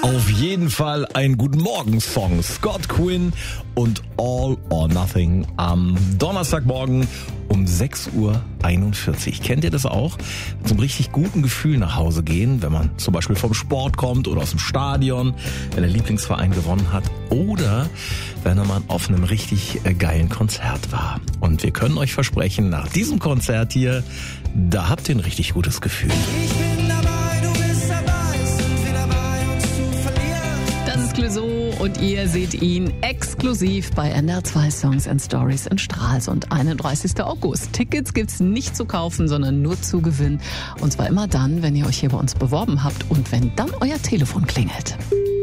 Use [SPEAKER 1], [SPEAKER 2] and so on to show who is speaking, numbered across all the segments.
[SPEAKER 1] Auf jeden Fall ein Guten Morgen-Song. Scott Quinn und All or Nothing am Donnerstagmorgen um 6:41 Uhr. Kennt ihr das auch? Mit so einem richtig guten Gefühl nach Hause gehen, wenn man zum Beispiel vom Sport kommt oder aus dem Stadion, wenn der Lieblingsverein gewonnen hat oder wenn man auf einem richtig geilen Konzert war. Und wir können euch versprechen, nach diesem Konzert hier, da habt ihr ein richtig gutes Gefühl.
[SPEAKER 2] Ich bin dabei, du bist dabei, sind wir dabei, uns zu verlieren.
[SPEAKER 3] Das ist Clouseau und ihr seht ihn exklusiv bei NDR 2 Songs and Stories in Stralsund, 31. August. Tickets gibt's nicht zu kaufen, sondern nur zu gewinnen. Und zwar immer dann, wenn ihr euch hier bei uns beworben habt und wenn dann euer Telefon klingelt.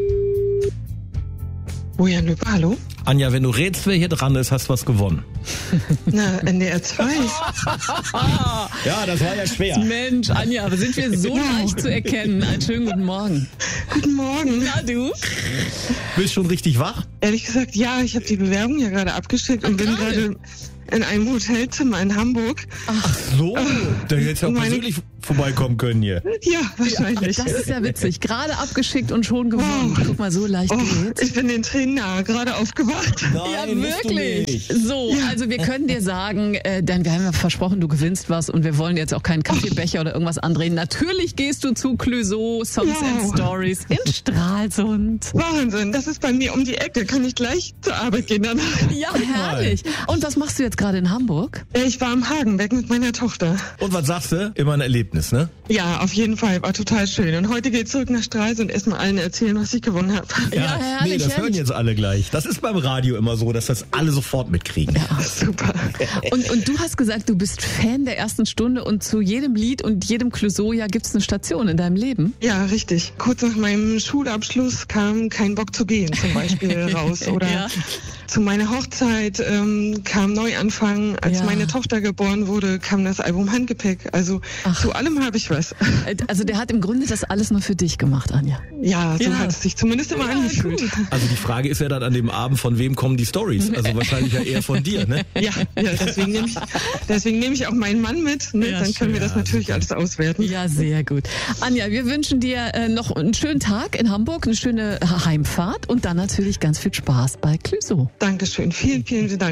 [SPEAKER 4] Bojan Löber, hallo?
[SPEAKER 1] Anja, wenn du rätst, wer hier dran ist, hast du was gewonnen.
[SPEAKER 4] Na, NDR 2.
[SPEAKER 1] Ja, das war ja schwer.
[SPEAKER 3] Mensch, Anja, sind wir so leicht zu erkennen? Einen schönen guten Morgen.
[SPEAKER 4] Guten Morgen.
[SPEAKER 3] Na du?
[SPEAKER 1] Bist schon richtig wach?
[SPEAKER 4] Ehrlich gesagt, ja, ich habe die Bewerbung ja gerade abgeschickt und bin gerade in einem Hotelzimmer in Hamburg.
[SPEAKER 1] Ach so, da hättest du ja persönlich vorbeikommen können hier.
[SPEAKER 4] Ja, wahrscheinlich.
[SPEAKER 3] Das ist ja witzig. Gerade abgeschickt und schon gewonnen. Guck mal, so leicht geht's.
[SPEAKER 4] Ich bin den Tränen nahe, gerade aufgewacht.
[SPEAKER 1] Nein,
[SPEAKER 3] Ja,
[SPEAKER 1] bist du
[SPEAKER 3] wirklich.
[SPEAKER 1] nicht.
[SPEAKER 3] So, also wir können dir sagen, denn wir haben ja versprochen, du gewinnst was und wir wollen jetzt auch keinen Kaffeebecher oder irgendwas andrehen. Natürlich gehst du zu Clouseau, Songs and Stories in Stralsund.
[SPEAKER 4] Wahnsinn, das ist bei mir um die Ecke. Kann ich gleich zur Arbeit gehen danach?
[SPEAKER 3] Ja, herrlich. Und was machst du jetzt gerade in Hamburg?
[SPEAKER 4] Ich war am Hagenbeck mit meiner Tochter.
[SPEAKER 1] Und was sagst du? Immer ein Erlebnis, ne?
[SPEAKER 4] Ja, auf jeden Fall. War total schön. Und heute geht's zurück nach Stralsund und erstmal allen erzählen, was ich gewonnen habe.
[SPEAKER 3] Ja, herrlich,
[SPEAKER 1] Nee, das hören
[SPEAKER 3] herrlich.
[SPEAKER 1] jetzt alle gleich. Das ist beim Radio immer so, dass das alle sofort mitkriegen.
[SPEAKER 4] Super.
[SPEAKER 3] Und du hast gesagt, du bist Fan der ersten Stunde und zu jedem Lied und jedem Clouseau-Jahr gibt's eine Station in deinem Leben?
[SPEAKER 4] Ja, richtig. Kurz nach meinem Schulabschluss kam Kein Bock zu gehen zum Beispiel raus. Oder
[SPEAKER 3] Ja.
[SPEAKER 4] zu meiner Hochzeit kam Neuanfang. Als
[SPEAKER 3] Ja.
[SPEAKER 4] meine Tochter geboren wurde, kam das Album Handgepäck. Also zu allem habe ich was.
[SPEAKER 3] Also der hat im Grunde das alles nur für dich gemacht, Anja.
[SPEAKER 4] Ja, so
[SPEAKER 3] Ja.
[SPEAKER 4] hat es sich zumindest immer angefühlt.
[SPEAKER 1] Also die Frage ist ja dann an dem Abend, von wem kommen die Stories? Also wahrscheinlich ja eher von dir, ne?
[SPEAKER 4] Ja, deswegen nehme ich auch meinen Mann mit. Ne?
[SPEAKER 3] Ja,
[SPEAKER 4] Dann können wir das natürlich alles auswerten.
[SPEAKER 3] Ja, sehr gut. Anja, wir wünschen dir noch einen schönen Tag in Hamburg, eine schöne Heimfahrt und dann natürlich ganz viel Spaß bei Clouseau.
[SPEAKER 4] Dankeschön. Vielen, vielen Dank.